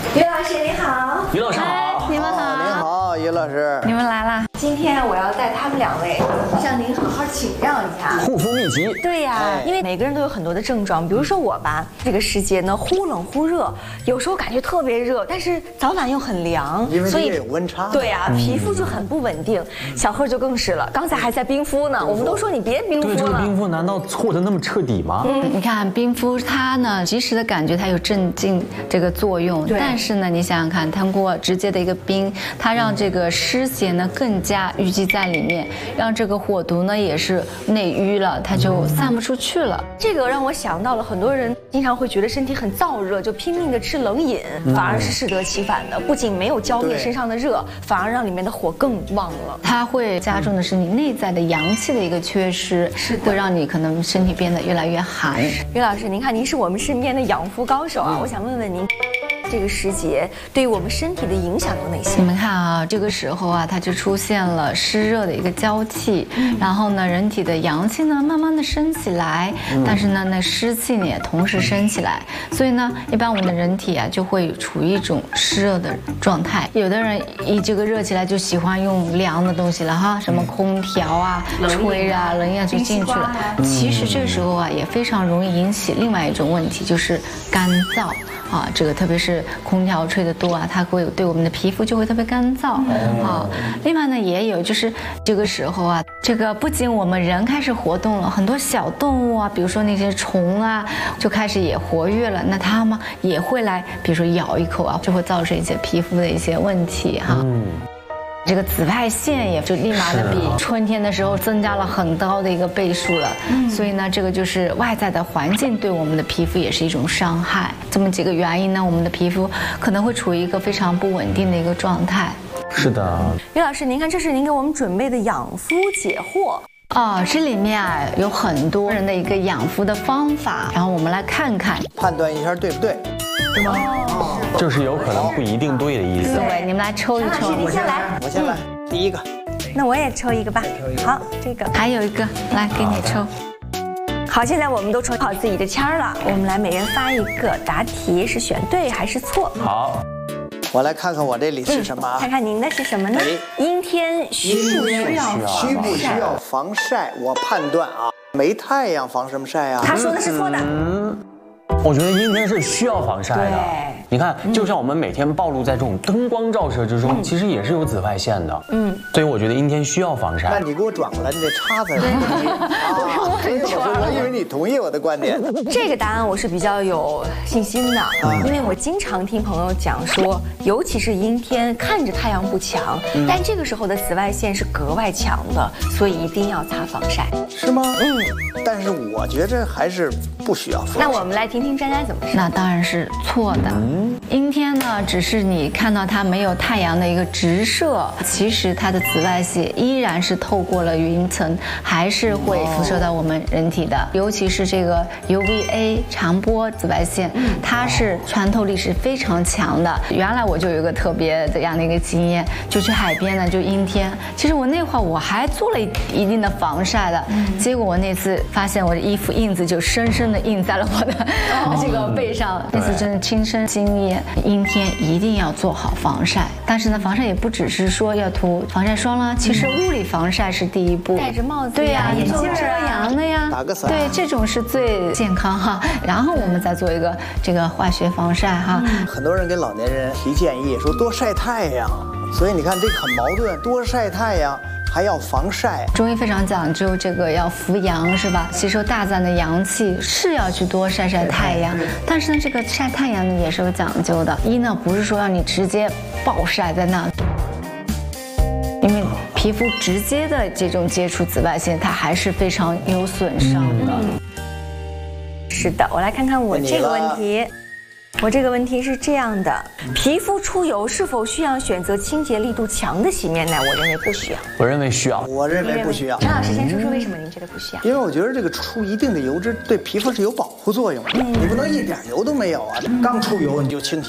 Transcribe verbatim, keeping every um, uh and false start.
于老师你好， 于老师好， 你们好， 您好，于老师， 你们来啦。 今天我要带他们两位向您好好请教一下护肤秘籍。 对呀、啊，因为每个人都有很多的症状，比如说我吧，这个时节呢忽冷忽热，有时候感觉特别热，但是早晚又很凉， 因为所以有温差。 对呀、啊，皮肤就很不稳定。小贺就更是了，刚才还在冰敷呢，我们都说你别冰敷了。 对，这个冰敷难道错的那么彻底吗？ 嗯，你看冰敷它呢，及时的感觉它有镇静这个作用，但是呢，你想想看，通过直接的一个冰，它让这个湿邪呢更加淤积在里面，让这个火毒呢也是内淤了，它就散不出去了。 这个让我想到了很多人经常会觉得身体很燥热，就拼命的吃冷饮，反而是适得其反的，不仅没有浇灭身上的热，反而让里面的火更旺了。 它会加重的是你内在的阳气的一个缺失，是会让你可能身体变得越来越寒。 于老师，您看您是我们身边的养肤高手啊，我想问问您，这个时节对于我们身体的影响有哪些？ 你们看啊，这个时候啊，它就出现了湿热的一个交替，嗯、然后呢，人体的阳气呢慢慢的升起来，嗯、但是呢，那湿气呢也同时升起来，所以呢，一般我们的人体啊就会处于一种湿热的状态。有的人一这个热起来就喜欢用凉的东西了哈，什么空调啊、吹啊、冷饮啊就进去了。其实这时候啊也非常容易引起另外一种问题，就是干燥。啊，这个特别是空调吹得多啊，它会对我们的皮肤就会特别干燥啊。另外呢，也有就是这个时候啊，这个不仅我们人开始活动了，很多小动物啊，比如说那些虫啊，就开始也活跃了。那它们也会来，比如说咬一口啊，就会造成一些皮肤的一些问题哈。嗯这个紫外线也就立马的比春天的时候增加了很高的一个倍数了，嗯、所以呢，这个就是外在的环境对我们的皮肤也是一种伤害。这么几个原因呢，我们的皮肤可能会处于一个非常不稳定的一个状态。 是的， 于老师，您看，这是您给我们准备的养肤解惑。 哦，这里面啊有很多人的一个养肤的方法，然后我们来看看， 判断一下对不对。 是吗？ 哦， 就是有可能不一定对的意思。 对，你们来抽一抽。 我先来， 我先来，嗯、第一个。 那我也抽一个吧。好，这个还有一个，来给你抽。 好，现在我们都抽好自己的签了，我们来每人发一个答题，是选对还是错？ 好， 我来看看我这里是什么啊？ 嗯、看看您的是什么呢？阴天需不需要需不需要防晒？我判断啊，没太阳防什么晒啊？ 他说的是错的。 嗯我觉得阴天是需要防晒的。你看，就像我们每天暴露在这种灯光照射之中，嗯、其实也是有紫外线的。嗯，所以我觉得阴天需要防晒。 那你给我转过来，你得插在这里。啊，所以我以为你同意我的观点。 这个答案我是比较有信心的，嗯、因为我经常听朋友讲说，尤其是阴天，看着太阳不强，嗯、但这个时候的紫外线是格外强的，所以一定要擦防晒。 是吗？嗯。但是我觉着还是不需要防晒。 那我们来听听专家怎么说。 那当然是错的。嗯、阴天呢，只是你看到它没有太阳的一个直射，其实它的紫外线依然是透过了云层，还是会辐射到我们人体的。尤其是这个 U V A 长波紫外线，它是穿透力是非常强的。原来我就有一个特别这样的一个经验，就去海边呢，就阴天。其实我那会儿我还做了一定的防晒的，嗯、结果我那次发现我的衣服印子就深深的印在了我的这个背上。那次真的亲身经验，阴天一定要做好防晒。但是呢，防晒也不只是说要涂防晒霜啦，其实物理防晒是第一步。 戴着帽子， 对呀， 眼镜遮阳的呀， 打个伞， 对，这种是最健康哈。然后我们再做一个这个化学防晒哈。 嗯、很多人给老年人提建议说多晒太阳，所以你看这个很矛盾，多晒太阳。还要防晒， 中医非常讲究这个要扶阳是吧？吸收大自然的阳气，是要去多晒晒太阳。但是呢，这个晒太阳呢也是有讲究的。一呢，不是说让你直接暴晒在那，因为皮肤直接的这种接触紫外线，它还是非常有损伤的。嗯、 是的，我来看看我这个问题。我这个问题是这样的：皮肤出油是否需要选择清洁力度强的洗面奶？我认为不需要。 我认为需要。 我认为不需要。 张老师先说说为什么您觉得不需要？ 因为我觉得这个出一定的油脂对皮肤是有保护作用的，嗯、你不能一点油都没有啊，刚出油你就清洗。